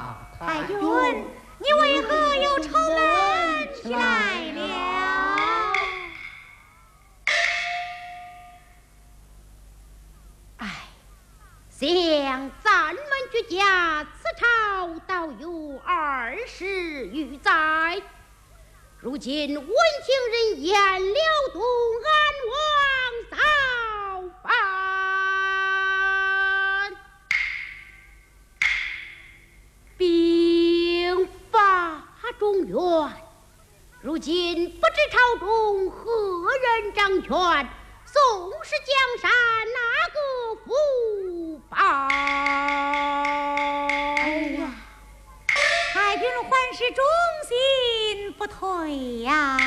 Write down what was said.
太君，你为何又愁闷起来了？哎，想咱们居家此朝倒有20余载，如今闻情人言了东安王造反，兵发中原，如今不知朝中何人掌权，宋氏江山哪个辅报？哎呀，太君还是忠心不退呀！